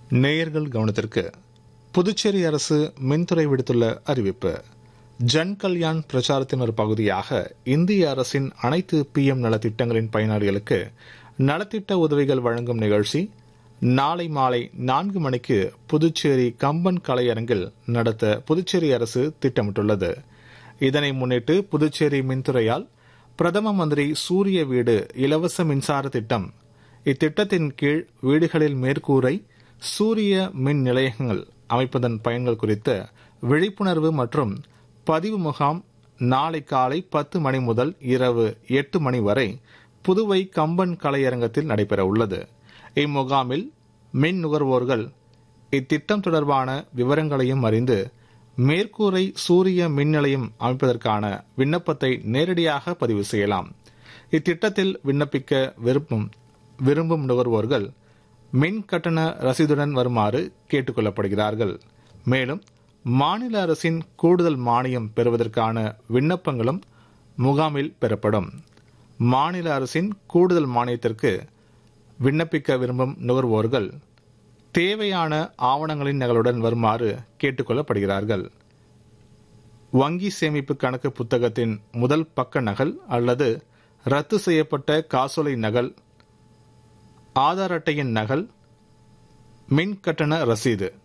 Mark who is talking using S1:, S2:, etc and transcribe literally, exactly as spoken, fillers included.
S1: நேயர்கள் கவனத்திற்கு புதுச்சேரி அரசு மின்துறை விடுத்துள்ள அறிவிப்பு. ஜன் கல்யாண் பிரச்சாரத்தின் ஒரு பகுதியாக இந்திய அரசின் அனைத்து பி எம் நலத்திட்டங்களின் பயனாளிகளுக்கு நலத்திட்ட உதவிகள் வழங்கும் நிகழ்ச்சி நாளை மாலை நான்கு மணிக்கு புதுச்சேரி கம்பன் கலையரங்கில் நடத்த புதுச்சேரி அரசு திட்டமிட்டுள்ளது. இதனை முன்னிட்டு புதுச்சேரி மின்துறையால் பிரதம மந்திரி சூரிய வீடு இலவச மின்சார திட்டம், இத்திட்டத்தின் கீழ் வீடுகளில் மேற்கூரை சூரிய மின் நிலையங்கள் அமைப்பதன் பயன்கள் குறித்த விழிப்புணர்வு மற்றும் பதிவு முகாம் நாளை காலை பத்து மணி முதல் இரவு எட்டு மணி வரை புதுவை கம்பன் கலையரங்கத்தில் நடைபெற உள்ளது. இம்முகாமில் மின் நுகர்வோர்கள் இத்திட்டம் தொடர்பான விவரங்களையும் அறிந்து மேற்கூரை சூரிய மின் நிலையம் அமைப்பதற்கான விண்ணப்பத்தை நேரடியாக பதிவு செய்யலாம். இத்திட்டத்தில் விண்ணப்பிக்க விரும்பும் விரும்பும் நுகர்வோர்கள் மின் கட்டண ரசீதுடன் வருமாறு கேட்டுக் கொள்ளப்படுகிறார்கள். மேலும் மாநில அரசின் கூடுதல் மானியம் பெறுவதற்கான விண்ணப்பங்களும் முகாமில் பெறப்படும். மாநில அரசின் கூடுதல் மானியத்திற்கு விண்ணப்பிக்க விரும்பும் நுகர்வோர்கள் தேவையான ஆவணங்களின் நகலுடன் வருமாறு கேட்டுக் கொள்ளப்படுகிறார்கள். வங்கி சேமிப்பு கணக்கு புத்தகத்தின் முதல் பக்க நகல் அல்லது ரத்து செய்யப்பட்ட காசோலை நகல், ஆதார் அட்டையின் நகல், மின் கட்டண ரசீது